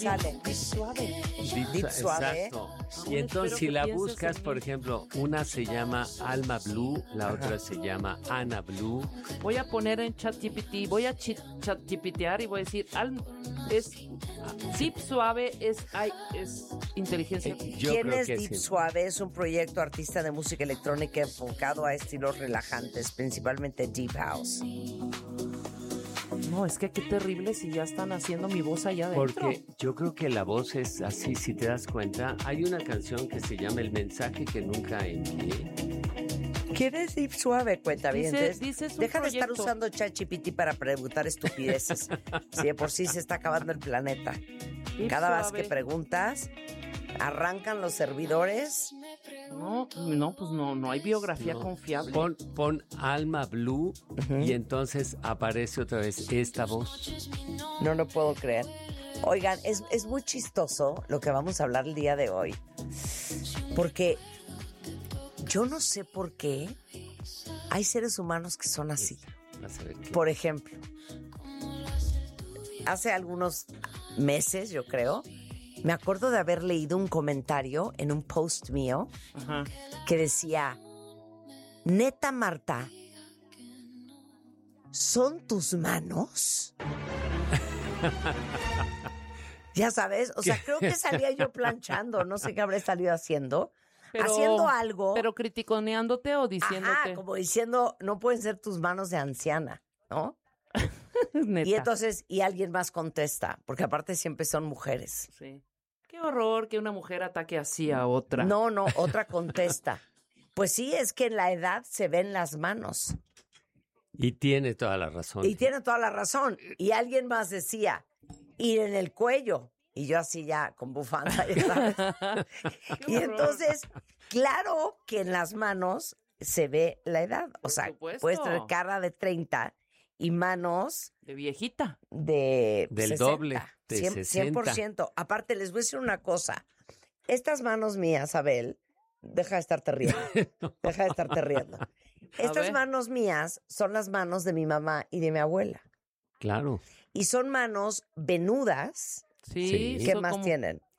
Sale. Deep Suave. Deep Suave. Exacto. Y entonces si la buscas, por ejemplo, una se llama Alma Blue, la otra se llama Ana Blue. Voy a poner en ChatGPT, voy a ChatGPTear y voy a decir, Deep Suave es inteligencia. Yo ¿Quién creo es que Deep sí. Suave? Es un proyecto artista de música electrónica enfocado a estilos relajantes, principalmente Deep House. No, es que qué terrible si ya están haciendo mi voz allá adentro. Porque yo creo que la voz es así, si te das cuenta. Hay una canción que se llama El mensaje que nunca envié. ¿Quién es Deep Suave? Cuenta bien. Dice es un Deja de estar proyecto. usando ChatGPT para preguntar estupideces. Si de por sí se está acabando el planeta. Deep Cada vez Suave. que preguntas, arrancan los servidores. No, pues no hay biografía confiable. Pon Alma Blue y entonces aparece otra vez esta voz. No lo puedo creer. Oigan, es muy chistoso lo que vamos a hablar el día de hoy. Porque yo no sé por qué hay seres humanos que son así. Vas a ver qué. Por ejemplo, hace algunos meses, yo creo, me acuerdo de haber leído un comentario en un post mío Ajá. que decía, neta Marta, ¿son tus manos? Ya sabes, o sea, creo que salía yo planchando, no sé qué habré salido haciendo, haciendo algo. Pero criticoneándote o diciéndote. Ajá, como diciendo, no pueden ser tus manos de anciana, ¿no? Neta. Y entonces, y alguien más contesta, porque aparte siempre son mujeres. Sí. Qué horror que una mujer ataque así a otra. No, otra contesta. Pues sí, es que en la edad se ven las manos. Y tiene toda la razón. Y tiene toda la razón. Y alguien más decía, ir en el cuello. Y yo así ya, con bufanda, ya sabes. Y entonces, claro que en las manos se ve la edad. O sea, supuesto. puedes tener cara de 30 y manos De viejita. de Del 60, doble, de 100%. Aparte, les voy a decir una cosa. Estas manos mías, Abel, deja de estarte riendo. Deja de estarte riendo. Estas ver. manos mías son las manos de mi mamá y de mi abuela. Claro. Y son manos venudas. Sí. ¿Qué son más como- tienen?